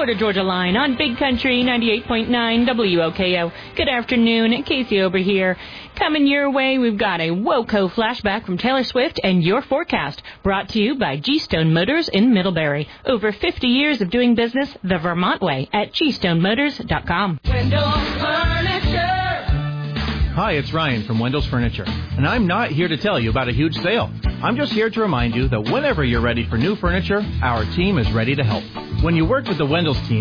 Florida Georgia Line on Big Country 98.9 WOKO. Good afternoon, Casey Ober here. Coming your way, we've got a WOKO flashback from Taylor Swift and your forecast, brought to you by G-Stone Motors in Middlebury. Over 50 years of doing business the Vermont way at gstonemotors.com. Wendell's Furniture. Hi, it's Ryan from Wendell's Furniture, and I'm not here to tell you about a huge sale. I'm just here to remind you that whenever you're ready for new furniture, our team is ready to help. When you work with the Wendell's team,